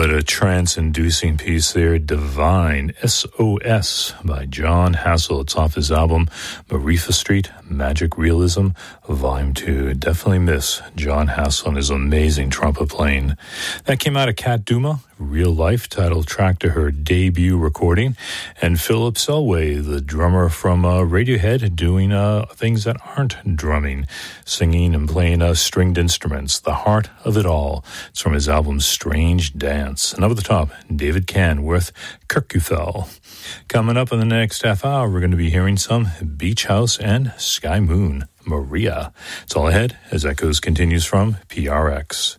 What a trance-inducing piece there, Divine, SOS, by John Hassell. It's off his album, Marifa Street, Magic Realism, Volume 2. Definitely miss John Hassell and his amazing trumpet playing. That came out of Kat Duma, Real Life, title track to her debut recording, and Philip Selway, the drummer from Radiohead, doing things that aren't drumming, singing and playing stringed instruments, the heart of it all. It's from his album Strange Dance. And up at the top, David Kahn with Kirkufell. Coming up in the next half hour, we're going to be hearing some Beach House and Sky Moon, Maria. It's all ahead as Echoes continues from PRX.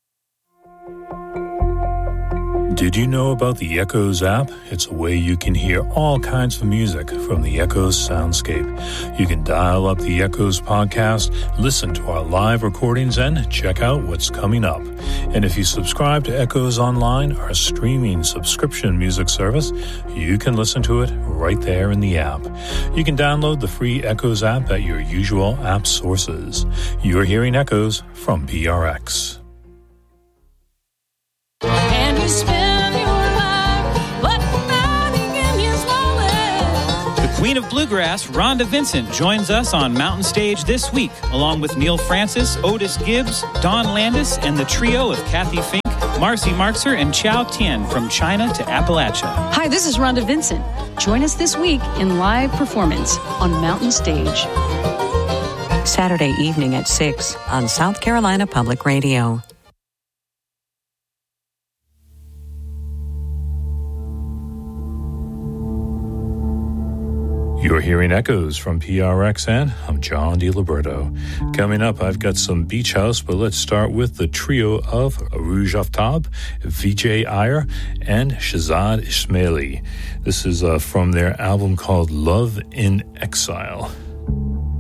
Did you know about the Echoes app? It's a way you can hear all kinds of music from the Echoes soundscape. You can dial up the Echoes podcast, listen to our live recordings, and check out what's coming up. And if you subscribe to Echoes Online, our streaming subscription music service, you can listen to it right there in the app. You can download the free Echoes app at your usual app sources. You're hearing Echoes from PRX. Queen of Bluegrass, Rhonda Vincent, joins us on Mountain Stage this week, along with Neil Francis, Otis Gibbs, Don Landis, and the trio of Kathy Fink, Marcy Marxer, and Chow Tien from China to Appalachia. Hi, this is Rhonda Vincent. Join us this week in live performance on Mountain Stage. Saturday evening at 6 on South Carolina Public Radio. You're hearing Echoes from PRX, and I'm John DiLiberto. Coming up, I've got some Beach House, but let's start with the trio of Rouge Aftab, Vijay Iyer, and Shahzad Ismaili. This is from their album called Love in Exile.